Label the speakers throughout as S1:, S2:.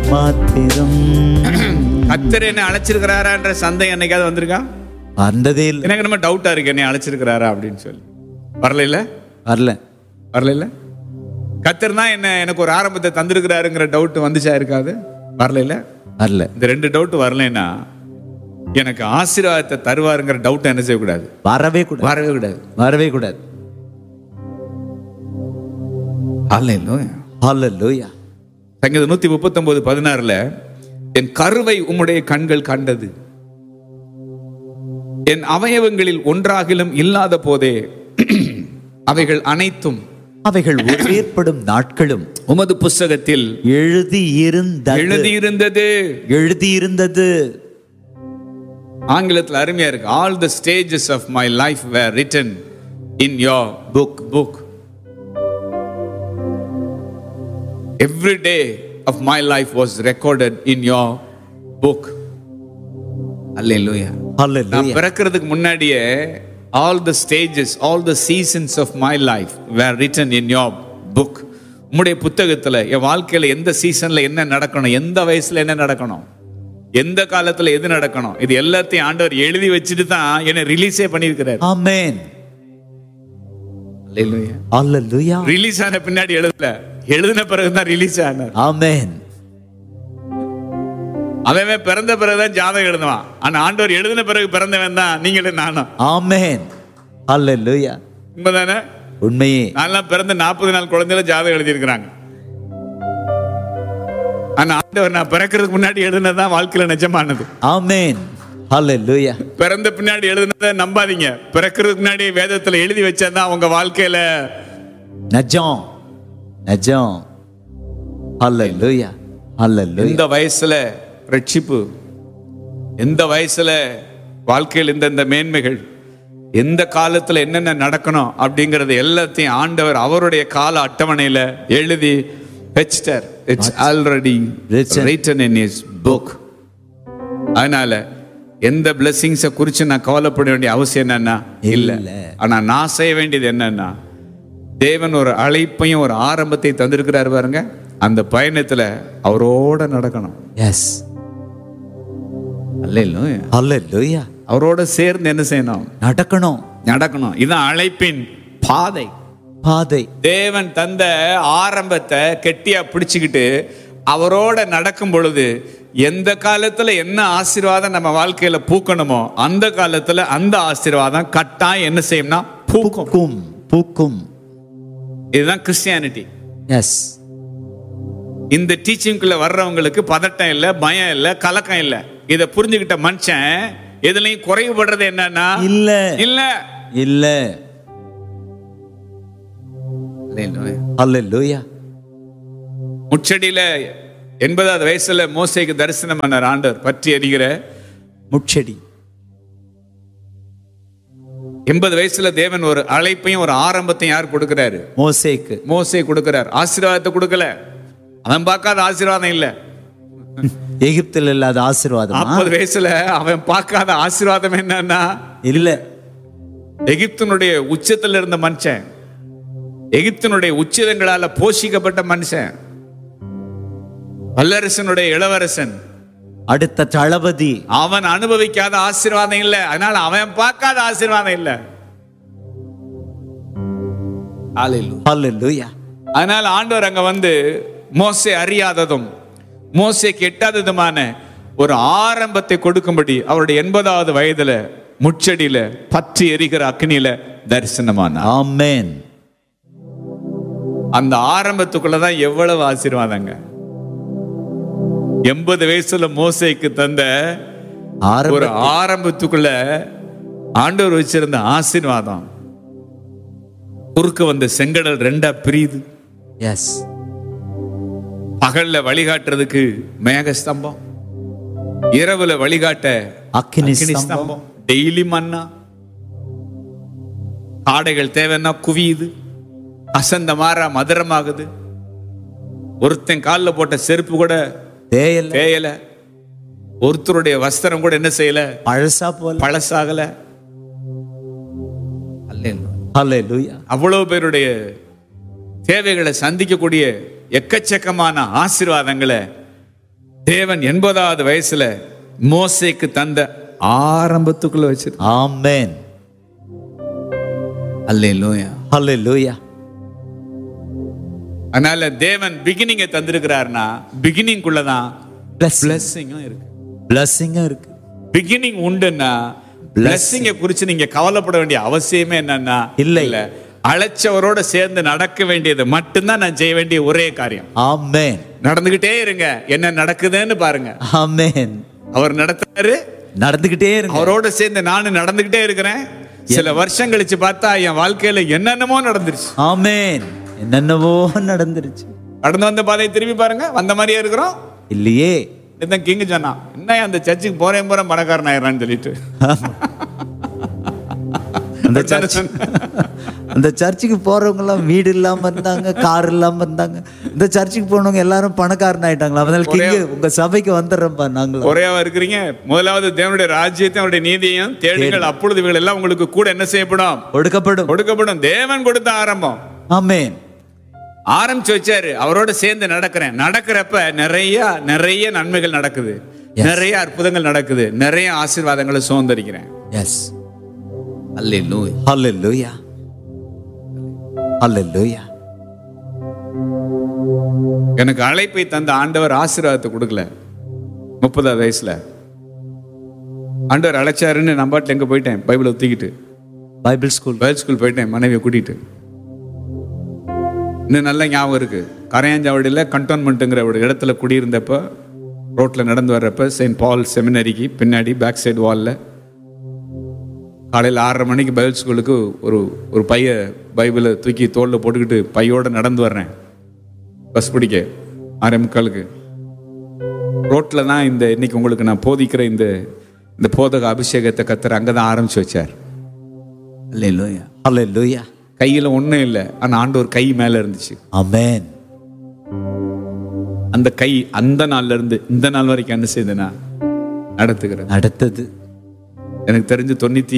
S1: மாத்திரம்.
S2: கர்த்தர் என்ன அழைச்சிருக்கிறாரான்ற சந்தேகம் என்னைக்காவது வந்திருக்கா?
S1: வந்ததே இல்லை.
S2: எனக்கு நம்ம டவுட்டா இருக்கு, என்னை அழைச்சிருக்கிறாரா அப்படின்னு சொல்லி. வரல வரல. கர்த்தர் தான் எனக்கு ஒரு ஆரம்பத்தை தந்திருக்கிறாருங்கிற டவுட் வந்துச்சா இருக்காது? வரல. இந்த ரெண்டு டவுட் வரலைன்னா எனக்கு ஆசீர்வாதத்தை தருவாருங்கிற டவுட் என்ன செய்யக்கூடாது? வரவே கூடாது.
S1: ஹல்லேலூயா.
S2: சங்கீதம் 139:16 என் கருவை உம்முடைய கண்கள் கண்டது, என் அவயவங்களில் ஒன்றாகிலும் இல்லாத போதே அவைகள் அனைத்தும்
S1: அவைகள் ஏற்படும் நாட்களும்
S2: உமது புஸ்தகத்தில்
S1: எழுதியிருந்தது.
S2: ஆங்கிலத்தில் அருமையா இருக்கு. All the stages of my life were written in your book. Every day of my life was recorded in your book. Hallelujah. நான் பிறக்கிறதுக்கு முன்னாடியே all the stages, all the seasons of my life were written in your book. உம்முடைய புத்தகத்துல என் வாழ்க்கையில எந்த சீசன்ல என்ன நடக்கணும், எந்த வயசுல என்ன நடக்கணும், எந்த காலத்துல எது நடக்கணும், இது எல்லாத்தையும் ஆண்டவர் எழுதி வச்சுட்டு தான் என்னை ரிலீஸே பண்ணியிருக்கிறார்.
S1: ஆமென்.
S2: ஹல்லேலூயா. ரிலீஸ் ஆன பின்னாடி எழுதின பிறகுதான் ரிலீஸ் ஆனார்.
S1: ஆமென்.
S2: அவன் பிறந்த பிறகுதான் ஜாதகம் எழுதுவான். ஆனா ஆண்டவர் எழுதின பிறகு பிறந்தவன் தான் நீங்களும் நானும்.
S1: ஆமென். ஹல்லேலூயா.
S2: உண்மைதானே?
S1: உண்மையே.
S2: நான்லாம் பிறந்த 40 நாள் குழந்தையில ஜாதகம் எழுதியிருக்கிறாங்க. ஆனா ஆண்டவர் நான் பிறக்கிறதுக்கு முன்னாடி எழுதினதான் வாழ்க்கையில நிஜமானது.
S1: ஆமென். ஹல்லேலூயா.
S2: பிறந்த பின்னாடி எழுதினதை நம்பாதீங்க. பிறக்கிறதுக்கு முன்னாடி வேதத்துல எழுதி வச்சதான் உங்க வாழ்க்கையில
S1: நிஜம். ஹல்லேலூயா. ஹல்லேலூயா.
S2: இந்த வயசுல ரட்சிப்பு, எந்த வயசுல வாழ்க்கையில் இந்த மேன்மைகள், எந்த காலத்துல என்னென்ன நடக்கணும் அப்படிங்கறது எல்லாத்தையும் ஆண்டவர் அவருடைய கால அட்டவணையில எழுதி வச்சிட்டார். It's already written in his book. அதனால எந்த பிளெஸிங்ஸை குறித்து நான் கவலைப்பட வேண்டிய அவசியம் என்னன்னா இல்லை. ஆனா நான் செய்ய வேண்டியது என்னன்னா, தேவன் ஒரு அழைப்பையும் ஒரு ஆரம்பத்தை தந்திருக்கிறார் பாருங்க, அந்த பயணத்துல அவரோட நடக்கணும்.
S1: எஸ்.
S2: அல்லேலூயா. அவரோட சேர்ந்து என்ன செய்யணும்? நடக்கணும். இதுதான் அழைப்பின் பாதை. தேவன் தந்த ஆரம்பத்தை கெட்டியா பிடிச்சுக்கிட்டு அவரோட நடக்கும் பொழுது எந்த காலத்துல என்ன ஆசீர்வாதம் நம்ம வாழ்க்கையில பூக்கணுமோ அந்த காலத்துல அந்த ஆசீர்வாதம் கட்டாயம் என்ன செய்யும்னா பூக்கும். இதுதான் கிறிஸ்டியானிட்டி.
S1: எஸ்.
S2: இந்த டீச்சிங்குள்ள வர்றவங்களுக்கு பதட்டம் இல்லை, பயம் இல்லை, கலக்கம் இல்லை. இதை புரிஞ்சுக்கிட்ட மனுஷன் எதுலையும் குறைவுபடுறது என்னன்னா இல்ல.
S1: ஹல்லேலூயா.
S2: முச்சடியில 80வது வயசுல மோசேக்கு தரிசனம் பண்ணார் ஆண்டவர். பற்றி எரிகிற
S1: முச்செடி.
S2: 80 வயசுல தேவன் ஒரு அழைப்பையும் ஒரு ஆரம்பத்தையும் யார் கொடுக்கிறாரு? மோசே கொடுக்கிறார். ஆசீர்வாதத்தை கொடுக்கல. அவன் பார்க்காத ஆசீர்வாதம் இல்ல.
S1: எகிப்தில் இல்லாத ஆசீர்வாதம்.
S2: 40 வயசுல அவன் பார்க்காத ஆசீர்வாதம் என்னன்னா
S1: இல்ல.
S2: எகிப்தினுடைய உச்சத்தில் இருந்த மனுஷன், எகிப்தினுடைய உச்சிதங்களால போஷிக்கப்பட்ட மனுஷன், வல்லரசனுடைய இளவரசன்,
S1: அடுத்த தளபதி,
S2: அவன் அனுபவிக்காத ஆசீர்வாதம் இல்ல. அதனால அவன் பார்க்காத ஆசீர்வாதம் இல்ல.
S1: ஹல்லேலூயா.
S2: அதனால ஆண்டவர் அங்க வந்து மோசே அறியாததும் மோசேக்கு எட்டாததுமான ஒரு ஆரம்பத்தை கொடுக்கும்படி அவருடைய 80வது வயதுல முச்சடியில பற்றி எரிகிற அக்னியில தரிசனமானார்.
S1: ஆமென்.
S2: அந்த ஆரம்பத்துக்குள்ளதான் எவ்வளவு ஆசீர்வாதங்க. 80 வயசுல மோசேக்கு தந்த ஒரு ஆரம்பத்துக்குள்ள ஆண்டவர் வச்சிருந்த ஆசீர்வாதம் குறுக்க வந்த செங்கடல் 2 பிரியுது.
S1: எஸ்.
S2: பகல்ல வழிகாட்டுறதுக்கு மேக ஸ்தம்பம், இரவுல வழிகாட்ட
S1: அக்கினி ஸ்தம்பம்,
S2: டெய்லி மன்னா, காடைகள் தேவைன்னா குவியுது, அசந்த மாறா மதுரமாகுது, ஒருத்தன் காலில் போட்ட செருப்பு கூட தேயல, ஒருத்தருடைய வஸ்திரம் கூட என்ன செய்யல, பழசாகல. அவ்வளவு பேருடைய தேவைகளை சந்திக்கக்கூடிய எக்கச்சக்கமான ஆசீர்வாதங்களை தேவன் 80வது வயசுல மோசேக்கு தந்த ஆரம்பத்துக்குள்ள வச்சிரு.
S1: ஆமென்.
S2: அல்லேலூயா.
S1: ஹல்லேலூயா.
S2: அதனால தேவன் பிகினிங்க தந்திருக்கிறார்னா பிகினிங் குள்ளதான் பிளெஸிங்கும் இருக்கு.
S1: பிளெஸிங்கும் இருக்கு.
S2: பிகினிங் உண்டுன்னா பிளெஸிங்க குறித்து நீங்க கவலைப்பட வேண்டிய அவசியமே என்னன்னா
S1: இல்ல.
S2: அழைச்சவரோட சேர்ந்து நடக்க வேண்டியது மட்டும்தான் நான் செய்ய வேண்டிய ஒரே காரியம்.
S1: ஆமென்.
S2: நடந்துகிட்டே இருங்க, என்ன நடக்குதுன்னு பாருங்க.
S1: ஆமென்.
S2: அவர் நடத்துறாரு,
S1: நடந்துகிட்டே இருங்க.
S2: அவரோட சேர்ந்து நானும் நடந்துகிட்டே இருக்கிறேன். சில வருஷம் கழிச்சு பார்த்தா என் வாழ்க்கையில என்னென்னமோ நடந்துருச்சு.
S1: ஆமென். என்னென்னவோ நடந்துருச்சு.
S2: கடந்து வந்த பாதையை திரும்பி பாருங்க, வந்த மாதிரியே இருக்கிறோம்
S1: இல்லையே.
S2: இந்த கிங் சொன்னா என்ன அந்த சர்ச்சுக்கு போறேன் பணக்காரன் ஆயிடுறான்னு சொல்லிட்டு
S1: அந்த சர்ச்சுக்கு போறவங்க எல்லாம் வீடு இல்லாம இருந்தாங்க, கார் இல்லாம இருந்தாங்க. இந்த சர்ச்சுக்கு போனவங்க எல்லாரும் பணக்காரன் ஆயிட்டாங்களா? அதனால கிங் உங்க சபைக்கு வந்துடுறப்பா. நாங்களும்
S2: ஒரேவா இருக்கிறீங்க. முதலாவது தேவனுடைய ராஜ்யத்தை அவருடைய நீதியையும் தேடுங்கள், அப்பொழுது இவைகள் எல்லாம் உங்களுக்கு கூட என்ன செய்யப்படும்? கொடுக்கப்படும். தேவன் கொடுத்த ஆரம்பம்.
S1: ஆமென்.
S2: ஆரம்பிச்சு வச்சாரு, அவரோட சேர்ந்து நடக்கிறப்ப நிறைய நன்மைகள் நடக்குது, நிறைய அற்புதங்கள் நடக்குது, நிறைய ஆசீர்வாதங்களை சுதந்திரிக்கிறேன்.
S1: எஸ். ஹல்லேலூயா. ஹல்லேலூயா. ஹல்லேலூயா.
S2: எனக்கு அழைப்பை தந்த ஆண்டவர் ஆசீர்வாதத்தை கொடுக்கல. 30வது வயசுல ஆண்டவர் அழைச்சாருன்னு நான் பாட்டில் எங்க போயிட்டேன், பைபிளை தூக்கிட்டு
S1: பைபிள் ஸ்கூல்
S2: போயிட்டேன், மனைவியை கூட்டிட்டு. இன்னும் நல்ல ஞாபகம் இருக்கு, கரையாஞ்சாவடியில் கண்டோன்மெண்ட்டுங்கிற ஒரு இடத்துல குடியிருந்தப்ப ரோட்டில் நடந்து வர்றப்ப செயின்ட் பால் செமினரிக்கு பின்னாடி பேக் சைடு வாலில் காலையில் 6:30 மணிக்கு பைபிள் ஸ்கூலுக்கு ஒரு பைய பைபிளை தூக்கி தோளில் போட்டுக்கிட்டு பையோடு நடந்து வர்றேன். பஸ் பிடிக்க 6:45. ரோட்டில் தான் இன்னைக்கு உங்களுக்கு நான் போதிக்கிற இந்த போதக அபிஷேகத்தை கத்தர் அங்கே தான் ஆரம்பிச்சு வச்சார். அல்லேலூயா.
S1: அல்லேலூயா.
S2: கையில் ஒன்றும் இல்லை, ஆனால் ஆண்டவர் கை மேலே இருந்துச்சு.
S1: ஆமென்.
S2: அந்த கை அந்த நாள்ல இருந்து இந்த நாள் வரைக்கும் என்ன செய்தனா நடத்துது. எனக்கு தெரிஞ்சு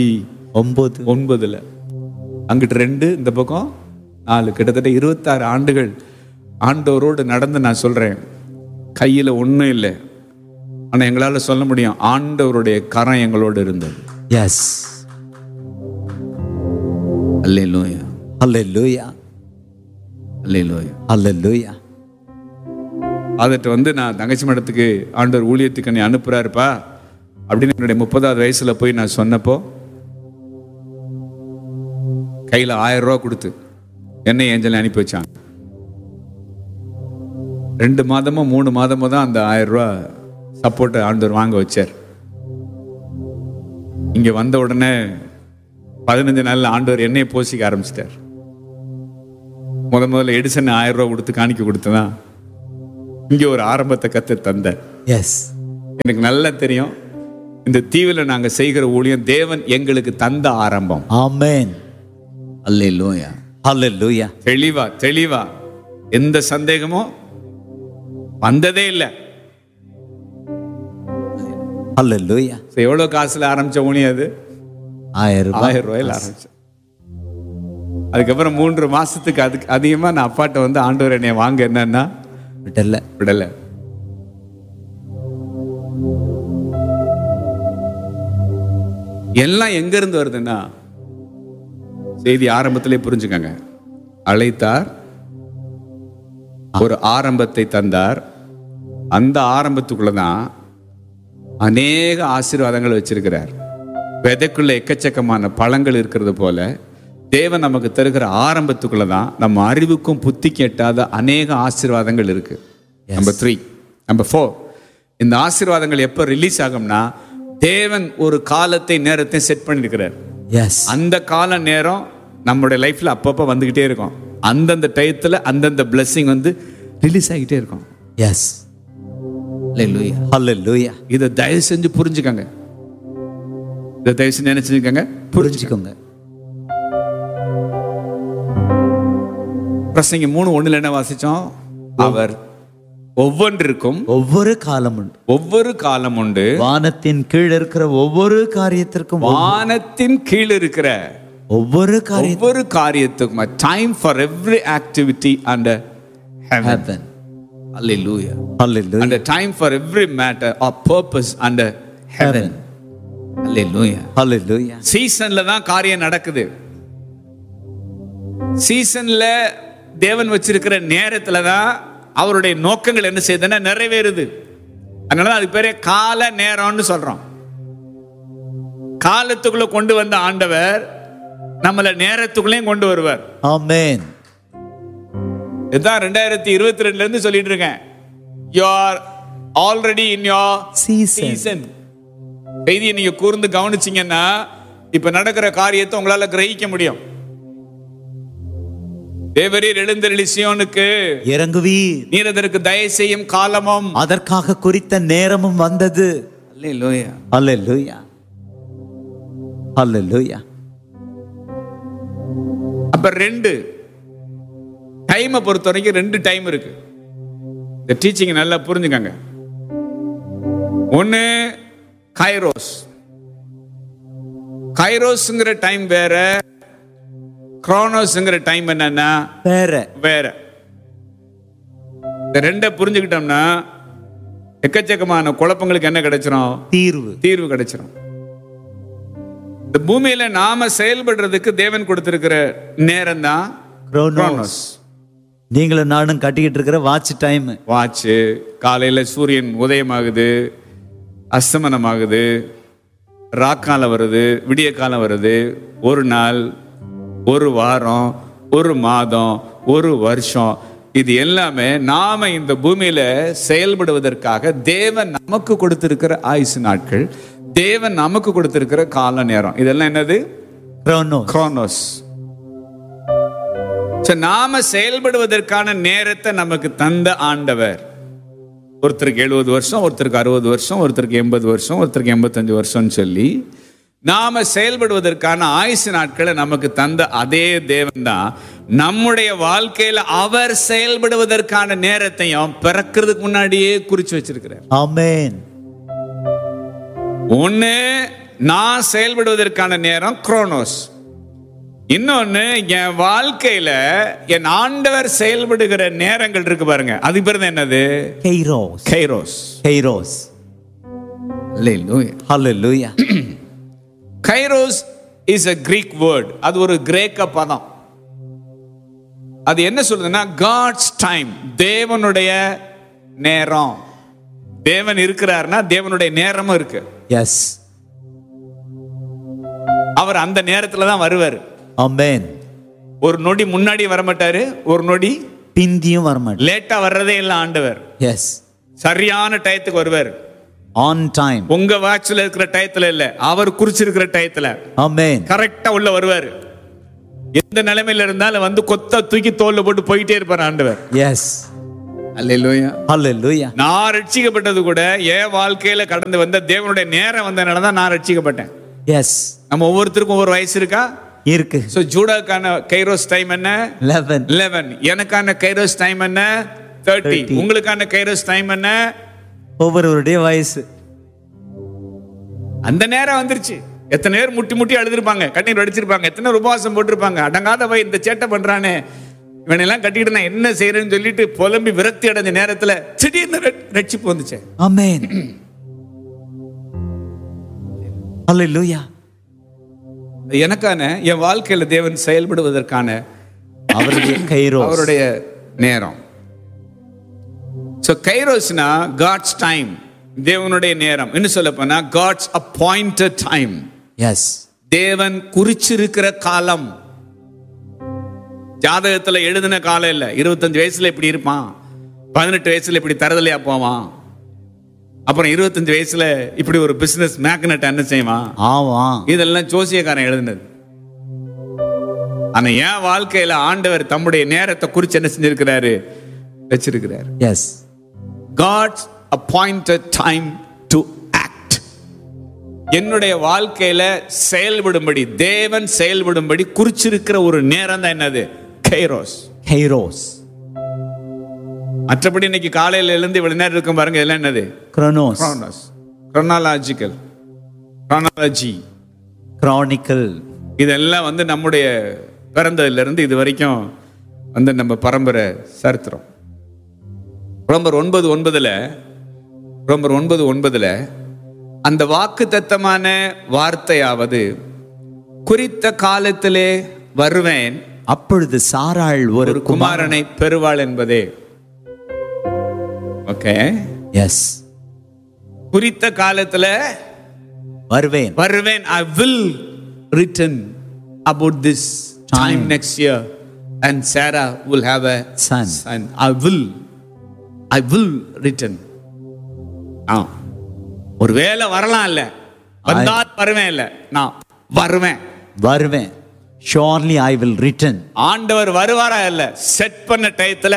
S2: 99 அங்கிட்டு 2 இந்த பக்கம் 4 கிட்டத்தட்ட 26 ஆண்டுகள் ஆண்டவரோடு நடந்து நான் சொல்றேன், கையில ஒன்றும் இல்லை, ஆனா எங்களால சொல்ல முடியும் ஆண்டவருடைய கரம் எங்களோடு இருந்தது.
S1: எஸ்.
S2: அல்லேலூயா.
S1: அல்லேலூயா.
S2: அல்லேலூயா.
S1: அல்லேலூயா.
S2: அதட்டு நான் தங்கச்சி மடத்துக்கு ஆண்டவர் ஊழியத்துக்கு நீ அனுப்புறாருப்பா அப்படின்னு என்னுடைய 30வது வயசுல போய் நான் சொன்னப்போ கையில 1000 ரூபா கொடுத்து என்னை ஏஞ்சல் அனுப்பி வச்சாங்க. 2 மாதமோ 3 மாதமோ தான் அந்த 1000 ரூபா சப்போர்ட் ஆண்டவர் வாங்க வச்சார். இங்க வந்த உடனே 15 நாள்ல ஆண்டவர் என்னைய போசிக்க ஆரம்பிச்சிட்டார். முதல்ல எடிசன் 1000 ரூபா கொடுத்து காணிக்க கொடுத்ததான் இங்க ஒரு ஆரம்பத்தை கத்து தந்த.
S1: எஸ்.
S2: எனக்கு நல்லா தெரியும், இந்த தீவுல நாங்க செய்கிற ஊழியம் தேவன் எங்களுக்கு தந்த ஆரம்பம்.
S1: ஆமென்.
S2: அல்லேலூயா.
S1: அல்லேலூயா.
S2: தெளிவா எந்த சந்தேகமும் வந்ததே இல்லை.
S1: அல்லேலூயா.
S2: எவ்வளவு காசுல ஆரம்பிச்ச ஊழியம் அது? 1000 ரூபாயில ஆரம்பிச்சேன். அதுக்கப்புறம் 3 மாசத்துக்கு அதுக்கு அதிகமா நான் அப்பாட்ட வந்து ஆண்டவர் என்னைய வாங்க என்னன்னா விடல. எல்லாம் எங்க இருந்து வருதுன்னா செய்தி ஆரம்பத்திலே புரிஞ்சுக்கங்க. அழைத்தார், ஒரு ஆரம்பத்தை தந்தார், அந்த ஆரம்பத்துக்குள்ளதான் அநேக ஆசீர்வாதங்கள் வச்சிருக்கிறார். விதைக்குள்ள எக்கச்சக்கமான பழங்கள் இருக்கிறது போல தேவன் நமக்கு தருகிற ஆரம்பத்துக்குள்ளதான் நம்ம அறிவுக்கும் புத்திக்கு எட்டாத அநேக ஆசீர்வாதங்கள் இருக்கு. நம்பர் 3. நம்பர் 4, இந்த ஆசீர்வாதங்கள் எப்ப ரிலீஸ் ஆகும்னா தேவன் ஒரு காலத்தை நேரத்தை செட் பண்ணிருக்கிறார். அந்த கால நேரம் நம்மளுடைய லைஃப்ல அப்பப்ப வந்துகிட்டே இருக்கும். அந்தந்த டயத்துல அந்தந்த பிளெஸிங் வந்து ரிலீஸ் ஆகிட்டே இருக்கும்.
S1: எஸ். அல்லேலூயா. அல்லேலூயா.
S2: இதை தயவு செஞ்சு புரிஞ்சுக்கங்க. இதை தயவு செஞ்சு என்ன செஞ்சுக்கங்க, புரிஞ்சுக்கோங்க. பிரசங்கி 3:1 என்ன வாசிச்சோம்? அவர் ஒவ்வொன்றிற்கும் ஒவ்வொரு காலம் உண்டு. வானத்தின் கீழ் இருக்கிற ஒவ்வொரு காரியத்திற்கும் ஒவ்வொரு காரியத்துக்கும் time for every activity under heaven. Hallelujah.
S1: Hallelujah.
S2: And a time for every matter or purpose under heaven. Hallelujah.
S1: Hallelujah.
S2: சீசன்ல தான் காரியம் நடக்குது. சீசன்ல தேவன் வச்சிருக்கிற நேரத்துல தான் அவருடைய நோக்கங்கள் என்ன செய்யுதுன்னா நிறைவேறுது. அதனால அதுக்கு பேரே கால நேரம்னு சொல்றோம். காலத்துக்குள்ள கொண்டு வந்த ஆண்டவர் நம்மள நேரத்துக்குள்ளேயும் கொண்டு வருவார்.
S1: ஆமென்.
S2: இதுதான் 2022 இருந்து சொல்லிட்டு இருக்கேன். You are already in your season. செய்தியை நீங்க கூர்ந்து கவனிச்சீங்கன்னா இப்ப நடக்கிற காரியத்தை உங்களால கிரகிக்க முடியும். தேவரீர் எழுந்தருளி சீயோனுக்கு
S1: இறங்குவீர்,
S2: நீர் அதற்கு தயவு செய்யும் காலமும்
S1: அதற்காக குறித்த நேரமும் வந்தது.
S2: அல்லேலூயா.
S1: அல்லேலூயா. அல்லேலூயா.
S2: அப்ப ரெண்டு டைமை பொறுத்த வரைக்கும் 2 டைம் இருக்கு. இந்த டீச்சிங் நல்லா புரிஞ்சுக்கங்க. ஒன்னு கைரோஸ். கைரோஸ்ங்கிற டைம் வேற, குரோனோஸ்ங்கிற டைம் என்னன்னா
S1: வேற
S2: வேற. இந்த ரெண்டை புரிஞ்சுக்கிட்டோம்னா எக்கச்சக்கமான குழப்பங்களுக்கு என்ன கிடைச்சிரும்? தீர்வு கிடைச்சிரும். இந்த பூமியில நாம செயல்படுறதுக்கு தேவன் கொடுத்திருக்கிற நேரம் தான் குரோனோஸ்.
S1: நீங்களும் நானும் கட்டிக்கிட்டு இருக்கிற வாட்ச் டைம்.
S2: வாட்ச் காலையில சூரியன் உதயமாகுது, அஸ்தமனமாகுது, ராக்காலம் வருது, விடிய காலம் வருது. ஒரு நாள், ஒரு வாரம், ஒரு மாதம், ஒரு வருஷம், இது எல்லாமே நாம இந்த பூமியில செயல்படுவதற்காக தேவன் நமக்கு கொடுத்திருக்கிற ஆயுசு நாட்கள், தேவன் நமக்கு கொடுத்திருக்கிற கால நேரம். இதெல்லாம் என்னது? குரோனோஸ். நாம செயல்படுவதற்கான நேரத்தை நமக்கு தந்த ஆண்டவர். ஒருத்தருக்கு 70 வருஷம், ஒருத்தருக்கு 60 வருஷம், ஒருத்தருக்கு 80 வருஷம், ஒருத்தருக்கு 85 வருஷம் சொல்லி நாம செயல்படுவதற்கான ஆயுசு நாட்களை நமக்கு தந்த அதே தேவன் தான் நம்முடைய வாழ்க்கையில அவர் செயல்படுவதற்கான நேரத்தையும் பிறக்கிறதுக்கு முன்னாடியே குறிச்சு வச்சிருக்கிறார்.
S1: ஆமென்.
S2: ஒண்ணு நான் செயல்படுவதற்கான நேரம் குரோனோஸ். இன்னொன்னு என் வாழ்க்கையில என் ஆண்டவர் செயல்படுகிற நேரங்கள் இருக்கு பாருங்க, அது பேர் என்னது?
S1: Kairos.
S2: Kairos.
S1: Kairos.
S2: Hallelujah.
S1: Hallelujah.
S2: Kairos is a Greek word. அது ஒரு கிரேக்க பதம். அது என்ன சொல்லுதுன்னா காட்ஸ் டைம், தேவனுடைய நேரம். தேவன் இருக்கிறார்னா தேவனுடைய நேரமும் இருக்கு.
S1: எஸ்.
S2: அவர் அந்த நேரத்துல தான் வருவார்.
S1: ஆமென்.
S2: ஒரு நொடி முன்னாடி வர மாட்டாரு, ஒரு நொடி
S1: பிந்தியும் வர மாட்டார்.
S2: லேட்டா வர்றதே இல்ல ஆண்டவர்.
S1: எஸ்.
S2: சரியான டயத்துக்கு வருவார்.
S1: On time.
S2: உங்க வாட்ச்ல இருக்கிற டயத்துல இல்ல, அவர் குறிச்சிருக்கிற டயத்துல.
S1: ஆமென்.
S2: கரெக்டா உள்ள வருவார். எந்த நிலைமையில இருந்தாலும் வந்து கொத்த தூக்கி தோல்ல போட்டு போயிட்டே இருப்பார் ஆண்டவர்.
S1: எஸ்.
S2: அல்லேலூயா.
S1: ஹல்லேலூயா.
S2: நான் ரட்சிக்கப்பட்டது கூட என் வாழ்க்கையில கடந்து வந்த தேவனுடைய நேரம் வந்தனால தான் நான் ரட்சிக்கப்பட்டேன்.
S1: எஸ்.
S2: நம்ம ஒவ்வொருத்தருக்கும் ஒரு வயசு இருக்கா?
S1: இருக்கு.
S2: சோ ஜூடாக்கான கைரோஸ் டைம் என்ன? 11. எனக்கான கைரோஸ் டைம் என்ன? 30. உங்களுக்கான கைரோஸ் டைம் என்ன?
S1: ஒவ்வொருவருடைய வயசு.
S2: அந்த நேரம் வந்துருச்சு. எத்தனை பேர் முட்டி முட்டி அழுதுருப்பாங்க, கண்ணீர் வடிச்சிருப்பாங்க, எத்தனை உபவாசம் போட்டிருப்பாங்க. அடங்காத போய் இந்த சேட்டை பண்றானே, இவனெல்லாம் கட்டிட்டு நான் என்ன செய்யறேன்னு சொல்லிட்டு புலம்பி விரக்தி அடைஞ்ச நேரத்துல திடீர்னு ரட்சிப்பு வந்துச்சு.
S1: ஆமென். ஹல்லேலூயா.
S2: எனக்கான என் வாழ்க்கையில தேவன் செயல்படுவதற்கான
S1: அவருடைய கைரோஸ்,
S2: அவருடைய நேரம். சோ கைரோஸ்னா காட்ஸ் டைம், தேவனுடைய நேரம். இன்னும் சொல்ல போனா காட்ஸ் அப்பாயிண்டட் டைம்.
S1: எஸ்.
S2: தேவன் குறிச்சிருக்கிற காலம். ஜாதகத்துல எழுதின காலம் இல்ல. 25 வயசுல இப்படி இருப்பான், 18 வயசுல இப்படி தரதலையா போவான், அப்புறம் 25 வயசுல இப்படி ஒரு பிசினஸ் மேக்னட் என்ன செய்வான்.
S1: ஆமா,
S2: இதெல்லாம் ஜோசியக்காரன் எழுதினது. ஆனா என் வாழ்க்கையில ஆண்டவர் தம்முடைய நேரத்தை குறிச்சு என்ன செஞ்சிருக்கிறாரு? வச்சிருக்கிறார்.
S1: S.
S2: God's appointed time to act. என்னுடைய வாழ்க்கையில செயல்படும்படி, தேவன் செயல்படும்படி குறிச்சிருக்கிற ஒரு நேரம் தான் என்னது? கைரோஸ்.
S1: கைரோஸ்.
S2: மற்றபடி இன்னைக்கு காலையில இருந்து இவ்வளவு நேரம் இருக்கும் பாருங்க, இதெல்லாம் என்னது?
S1: குரோனோஸ்.
S2: குரோனோஸ். Chronological, chronology,
S1: chronicle.
S2: இதெல்லாம் வந்து நம்முடைய பிறந்ததுல இருந்து இது வரைக்கும் வந்து நம்ம பரம்பரை சரித்திரம். ரோமர் 9:9 அந்த வாக்குத்தத்தமான வார்த்தையாவது குறித்த காலத்திலே வருவேன்,
S1: அப்பொழுது சாராள் ஒரு
S2: குமாரனை பெறுவாள் என்பதே. ஓகே,
S1: எஸ்,
S2: குறித்த காலத்துல
S1: வருவேன்.
S2: I will return about this time next year and Sarah will have a
S1: Son.
S2: I will return. ஒருவேளை வரலாம் இல்ல, வந்தால் வருவேன் இல்ல, நான் வருவேன்.
S1: Surely I will return.
S2: ஆண்டவர் வருவாரா இல்ல, செட் பண்ண டயத்துல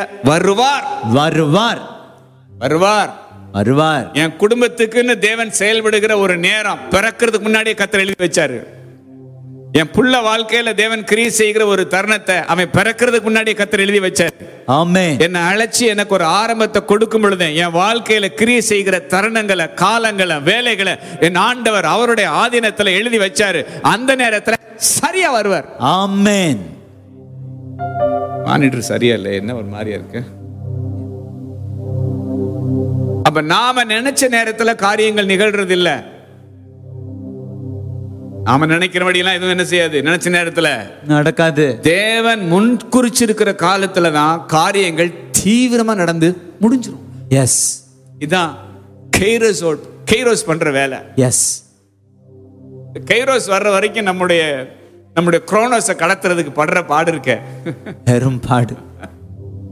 S2: வருவார். என் குடும்பத்துக்குன்னு தேவன் செயல்படுகிற ஒரு நேரம் பிறக்கிறதுக்கு முன்னாடியே கர்த்தர் எழுதி வச்சாரு. என் புள்ள வாழ்க்கையில தேவன் கிரியை செய்கிற ஒரு தருணத்தை அவன் பிறக்கிறதுக்கு முன்னாடியே கர்த்தர் எழுதி வச்சாரு. ஆமென். என்னை அழைச்சி எனக்கு ஒரு ஆரம்பத்தை கொடுக்கும் பொழுது என் வாழ்க்கையில கிரியை செய்கிற தருணங்களை, காலங்களை, வேலைகளை என் ஆண்டவர் அவருடைய ஆதீனத்துல எழுதி வச்சாரு. அந்த நேரத்துல சரியா வருவார். ஆமென். மானிட்டர் சரியா இல்லை, என்ன ஒரு மாதிரியா இருக்கு. அப்ப நாம நினைச்ச நேரத்துல காரியங்கள் நிகழ்றது இல்ல. நாம நினைக்கிறபடியெல்லாம் எதுவும் என்ன செய்யாது, நினைச்ச நேரத்துல நடக்காது. தேவன் முன்குறிச்சிருக்கிற காலத்துல தான் காரியங்கள் தீவிரமா நடந்து முடிஞ்சிரும். எஸ், இதான் கைரோஸ் பண்ற வேலை. எஸ், கைரோஸ் வர்ற வரைக்கும் நம்முடைய குரோனோஸை கடத்துறதுக்கு படுற பாடு இருக்க, பெரும் பாடு.